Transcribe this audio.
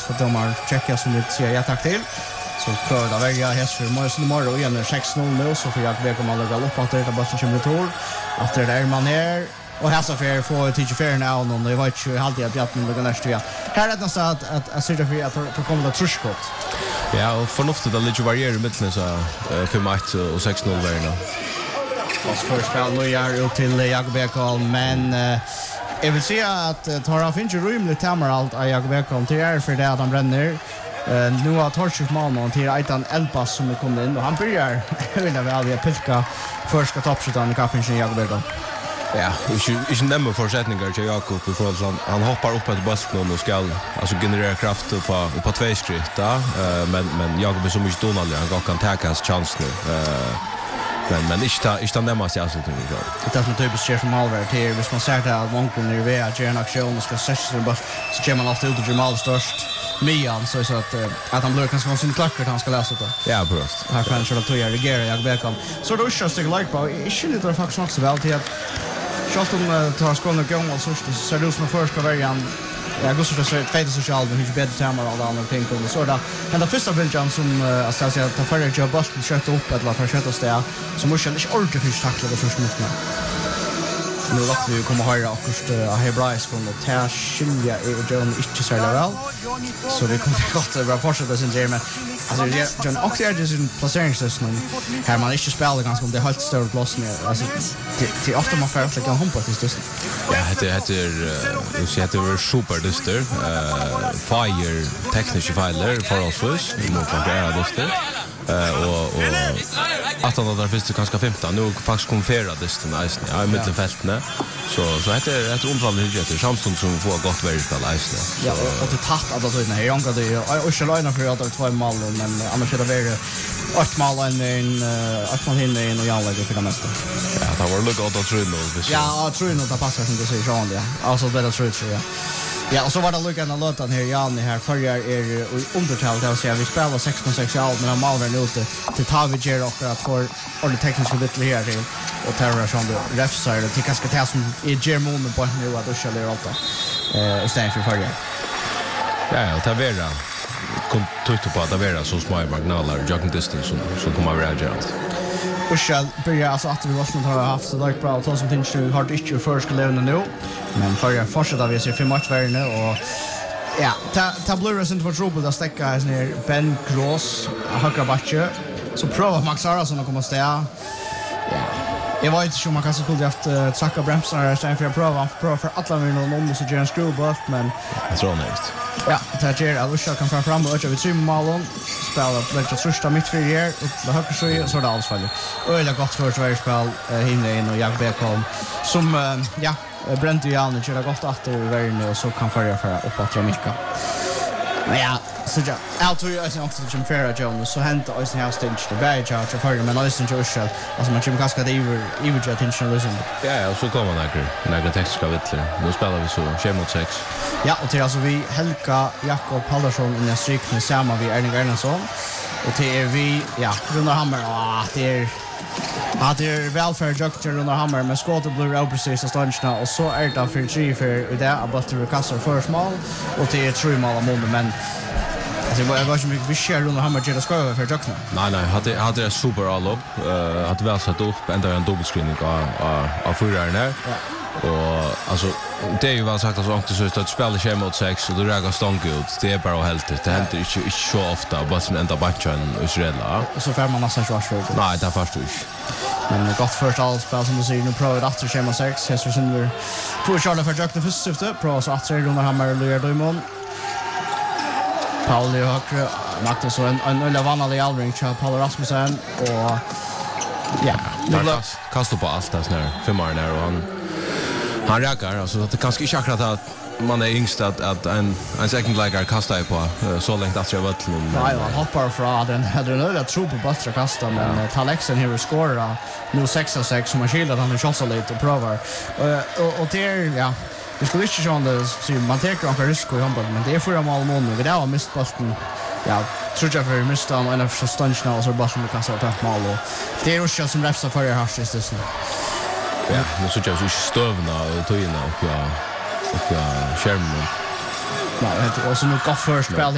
för de har checkat som det säger jag tack till. Så prövar det välja häst för Morrison imorgon och igen 6-0 nu så för jag vet om alla går upp att det är bara som tur att det är man här och här så för få till fair now någon det var ju alltid att jag men det nästa ja. Här är det så att sitta för att komma till truskott. Ja, och förnuftigt att lite variera i mitten så 5-1 och 6-0 värna. Fast först spel nu är ut till Jakob Ekholm men jag vill säga att Tara finns ju rymligt tämmer allt av Jakob Ekholm till är för det att han bränner. Nu har Torchuk Malmon till Aitan Elpas som kommer in och han börjar vinna väl via pilka första toppskytten i kappen i Jakob Ekholm. Ja, inte nämma försättningar till Jakob i förhåll till han hoppar upp ett basken och ska alltså generera kraft på två skritt men Jakob är så mycket donald han kan ta hans chans nu. Men inte nämma sig alltså till det. Det är typiskt sker som Malver till hvis man ser att Monken är vid att göra en aktion och ska sätta sig så kommer man alltid ut och Jamal störst Mian så att han blir kanske sin klackar han ska läsa det. Ja, bröst. Här kan jag toja regera jag välkom. Så då ska jag like på. Jag skulle det faktiskt också väl till att Charlton tar skålen och gång så ser det ut som första början. Jag går så det ser fett socialt men hur bättre tema och alla andra ting och så där. Men det första bilden som att säga att ta förra jobb bort köta upp eller för köta stä så måste jag inte orka för tackla det första minuten. Nu låter vi komma höra akkurat hebraisk och ta skilja och John inte så väl. Så vi kommer gott att fortsätta sin game. Alltså John också är det sin placeringssystem. Här man inte spelar ganska om det helt större plats med. Alltså det ofta man får försöka hoppa till just. Ja, det heter super dyster. Fire tekniska filer för oss mot att göra dyster. Och att han där finns det kanske 15 nu faktiskt konferera dysten i mittenfältene. Så heter det undrande hyggeter samtidigt som får gott verkspel Eisne. Ja, och det tatt att det är jag kan det och så låna för att det två mål men annars är det väl ett mål ett mål hinner in och jag lägger för det mesta. Ja, det var nog gott att tro nu. Ja, tror nog det passar som du säger Jean ja. Alltså det tror jag. Ja, och så var det luckan att låta här Jan här förra är undertalet att säga vi spelar 6-6 allt men han malver nu till Taviger och att få all det tekniska biten här till och terror som det refsar det till kanske ta som i German på nu att duscha det allt. Istället för förra. Ja, och Tavera kom tryckte på att Tavera så små marginaler jogging distance som kommer att vara jämt. Och själv börjar alltså att vi måste ha haft så bra och så som tänks nu har det inte för ska leva nu men för fortsätta vi ser 5 matcher värne och ja tableau inte för trouble att stäcka här ner Ben Gross högra backe så prova Max Arason att komma stä. Ja. Jag vet inte om man kanske skulle haft tracka bromsar istället för att prova för alla med någon så gör en screwbuff men jag tror näst. Ja, det är Alusha kan fram och över 3 mål spelar på det första mittfältet och det höger så är det alls fall. Öliga gott för Sverige spel hinner in och Jakob Ekholm som Brent och Jan gör gott att värna och så kan förra upp att Jamaica. Men ja, så jag tror ju att också som Ferra Jones så hänt och sen har stinch det bättre charge för men alltså inte så alltså man kommer ganska det över attention listen. Ja, och så kommer några tekniska vittler. Nu spelar vi så 5-6. Ja, och till alltså vi Helka Jakob Haldarsson i nästa stycken samma vi Erling Erlandsson och till vi Runar Hammer det är välfärd Jocke Runar Hammer med skottet blir precis att stanna och så är det för 3 för det är bara till kastar först mål och till 3 mål av mål men alltså jag var så mycket vi kör Runar Hammer till att skoja för Jocke. Nej, hade det super all upp. Hade väl satt upp ända en dubbelscreening av föraren här. Och alltså det är ju väl sagt att så att spela 5-6 och då räcker stånk ut. Det är bara helt det händer inte så ofta bara som ända batchen i Israel. Så får man nästan svårt för. Nej, det är först inte. Men gott första allspel som du säger nu provar att 5-6 hästar som vi får köra för Jack det första syfte. Prova så att Runar Hammer Luer Diamond. Paul Högre Magnus så en ölla vanlig Alring Paul Rasmussen och ja, det kastar på allt där snär 5 år när och han räcker alltså att det kanske inte akkurat att man är yngst att en second lager kastar på så långt att jag vet nej han hoppar från den hade en öde tro på bättre kasta men Talexen här skora nu 6-6 som man skiljer han har så lite och provar och det det skulle inte så det så man tar en risk i handboll men det är för mål mål vi där har mist posten tror jag för mist om en av stunderna och så bara som kan sätta ett mål och det är också som refsar för hastigt just nu. Ja, nu så jag stövna och tojna och skärmen. Nej, det är också nog gott förspel